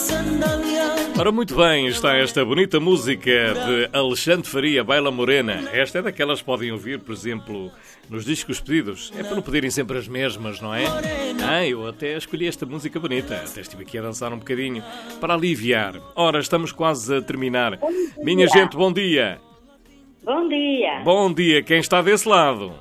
Ora, muito bem, está esta bonita música de Alexandre Faria, Baila Morena. Esta é daquelas que podem ouvir, por exemplo, nos discos pedidos. É para não pedirem sempre as mesmas, não é? Eu até escolhi esta música bonita. Até estive aqui a dançar um bocadinho para aliviar. Ora, estamos quase a terminar. Minha gente, bom dia. Bom dia. Bom dia. Quem está desse lado?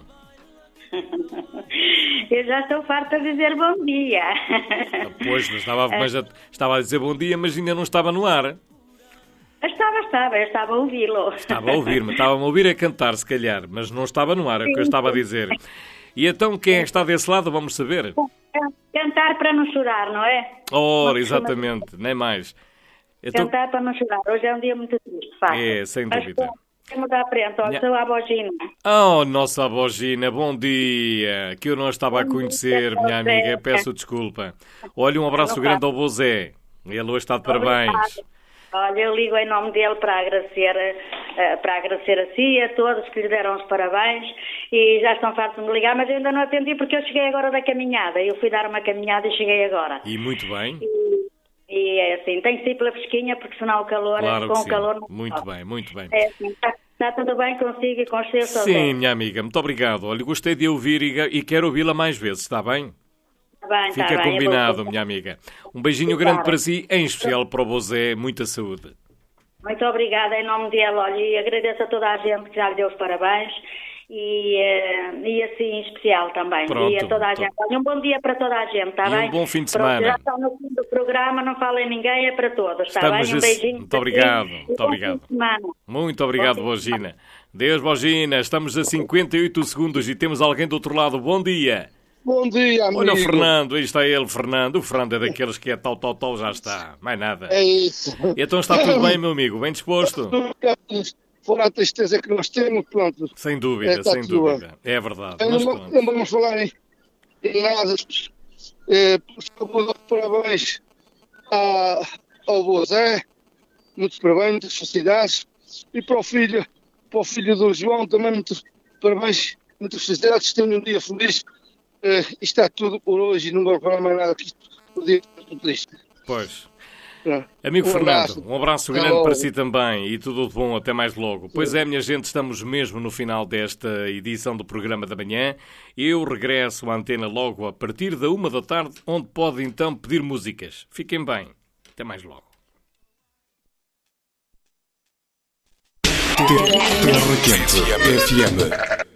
Eu já estou farta de dizer bom dia. Pois, mas estava a dizer bom dia, mas ainda não estava no ar. Eu estava a ouvi-lo. Estava a ouvir-me, estava-me a ouvir a cantar, se calhar, mas não estava no ar, é o que eu estava a dizer. E então, quem é que está desse lado, vamos saber? Cantar para não chorar, não é? Ora, exatamente, nem mais. Então, cantar para não chorar. Hoje é um dia muito triste, fácil. É, sem dúvida. Vamos à frente, olha, sou a avó Gina. Oh, nossa avó Gina, bom dia. Que eu não estava a conhecer, minha amiga, peço desculpa. Olha, um abraço grande ao vô Zé. Ele hoje está de parabéns. Olha, eu ligo em nome dele para agradecer a si e a todos que lhe deram os parabéns e já estão fartos de me ligar, mas eu ainda não atendi porque eu cheguei agora da caminhada. Eu fui dar uma caminhada e cheguei agora. E muito bem. E é assim, tem que ser pela fresquinha porque senão o calor, claro com que o sim. calor não muito bem, muito bem. É assim, está tudo bem consigo e com os seus? Sim, minha amiga, muito obrigado. Olha, gostei de ouvir e quero ouvi-la mais vezes, está bem? Fica bem, combinado, minha amiga. Um beijinho grande para si, em especial para o Bozé. Muita saúde. Muito obrigada em nome dele. Olha, e agradeço a toda a gente que já lhe deu os parabéns e assim em especial também. Pronto, e a toda a gente. Olha, um bom dia para toda a gente, está bem? Um bom fim de semana. Já estão no fim do programa, não falem ninguém, é para todos, está bem? Um beijinho. Muito obrigado, muito obrigado. Muito obrigado, Bogina. Deus, Bogina, estamos a 58 segundos e temos alguém do outro lado. Bom dia. Bom dia, amigo. Olha o Fernando, aí está ele, Fernando. O Fernando é daqueles que é tal, já está. Mais nada. É isso. Então está tudo bem, meu amigo? Bem disposto? Fora a tristeza que nós temos, pronto. Sem dúvida, sem dúvida. É verdade. Mas não vamos falar em nada. Vou dar parabéns ao Bozé. Muitos parabéns, muitas felicidades. E para o filho do João também, muitos parabéns, muitas felicidades. Tenham um dia feliz. Isto é tudo por hoje e não vou falar mais nada que isto. O dia é tudo triste. Pois. Amigo Fernando, um abraço grande para si também e tudo de bom, até mais logo. Pois é, minha gente, estamos mesmo no final desta edição do programa da manhã. Eu regresso à antena logo a partir da 1 da tarde, onde pode então pedir músicas. Fiquem bem, até mais logo. Terra Quente FM.